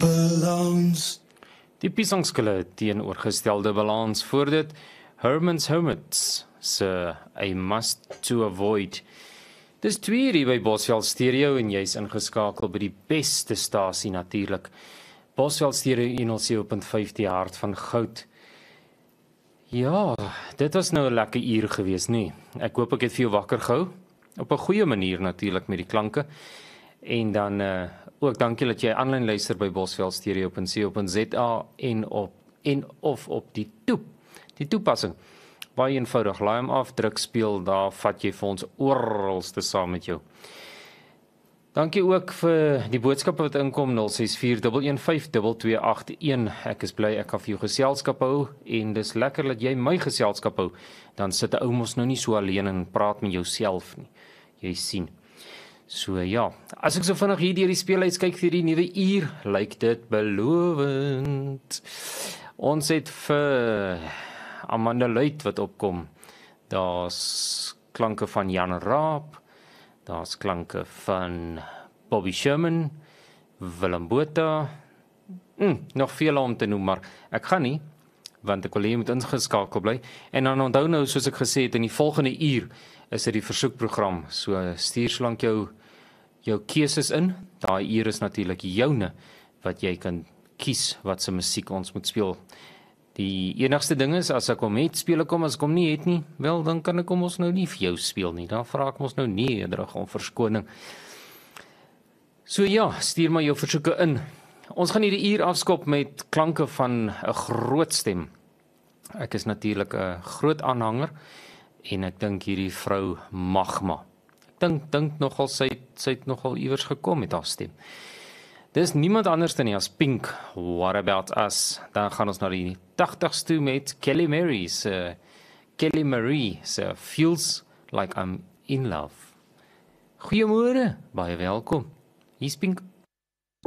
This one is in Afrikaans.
balans. Die Piesangskille teenoorgestelde balans voor dit Herman's Hermits se A Must to Avoid. Dis 2 hier by Bosveld Stereo en jy's ingeskakel by die beste stasie natuurlik. Bosveld Stereo 107.5 die hart van goud. Ja, dit was nou 'n lekker uur gewees, nee. Ek hoop ek het vir jou wakker gehou. Op 'n goeie manier natuurlik met die klanke. En dan ook dankie dat jy aanlyn luister by bosveldstereo.co.za en of op die toepassing. Baie eenvoudig, laai hom af, druk speel, daar vat jy vir ons oralste saam met jou. Dankie ook vir die boodskappe wat inkom 0641152281. Ek is bly ek kan vir jou geselskap hou en dis lekker dat jy my geselskap hou. Dan sit 'n ou mos nou nie so alleen en praat met jouself nie. Jy sien. So ja, as ek so vinnig hier deur die speelhuis kyk vir die nuwe uur, lyk dit belovend. Ons het vir Amanda Luit wat opkom. Daar's klanke van Jan Raap, daar's klanke van Bobby Sherman, Willem Botha, nog veel om te noem, maar ek gaan nie, want ek wil jy moet ingeskakel bly. En dan onthou nou, soos ek gesê het, in die volgende uur is dit die versoekprogram, so stuur solank jou keuses in, daai uur is natuurlik joune, wat jy kan kies wat se musiek ons moet speel. Die enigste ding is, as ek hom het, speel ek hom, as ek hom nie het nie, wel, dan kan ek hom ons nou nie vir jou speel nie, dan vra ek ons nou nederig om verskoning. So ja, stuur maar jou versoeke in. Ons gaan hierdie uur afskop met klanke van 'n groot stem. Ek is natuurlik 'n groot aanhanger, en ek dink hierdie vrou Magma. Ek dink nogal, sy het nogal iewers gekom met haar stem. Dis niemand anders dan nie as Pink, What About Us? Dan gaan ons na die 80's toe met Kelly Marie se Feels Like I'm in Love. Goeiemôre, baie welkom. Hier's Pink.